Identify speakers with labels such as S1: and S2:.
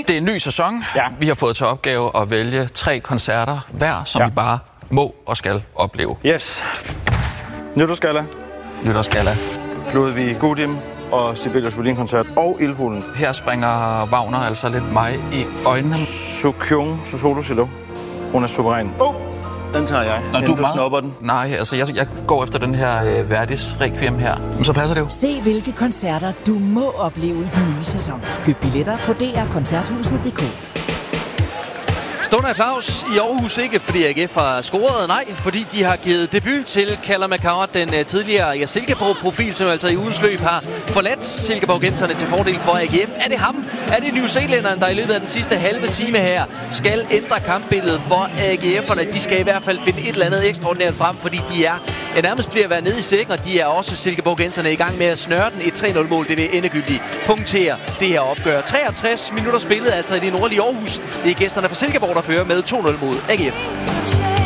S1: Det er en ny sæson. Ja. Vi har fået til opgave at vælge 3 koncerter hver, som vi bare må og skal opleve.
S2: Yes. Nytårsgalla. Ludvig Gudim og Sibelius Berlin-koncert og Ildfuglen.
S1: Her springer Wagner altså lidt mig i øjnene.
S2: Sukyung Solo. Hun er suveræn. Den tager jeg.
S1: Når du snupper den. Nej, altså jeg går efter den her Verdis Requiem her. Men så passer det jo.
S3: Se hvilke koncerter du må opleve i den nye sæson. Køb billetter på drkoncerthuset.dk.
S4: Stående applaus i Aarhus, ikke fordi AGF har scoret, nej, fordi de har givet debut til Callum McCart, den tidligere Silkeborg-profil, som altså i ugens løb har forladt Silkeborg-genserne til fordel for AGF. Er det ham? Er det New Zealanderen, der i løbet af den sidste halve time her skal ændre kampbilledet for AGF'erne? De skal i hvert fald finde et eller andet ekstraordinært frem, fordi de er nærmest ved at være nede i sækken, og de er også Silkeborg-genserne i gang med at snøre den. Et 3-0-mål, det vil endegyldigt punktere det her opgør. 63 minutter spillet altså i det nordlige Aarhus. Det er gæsterne fra Silkeborg, der fører med 2-0 mod AGF.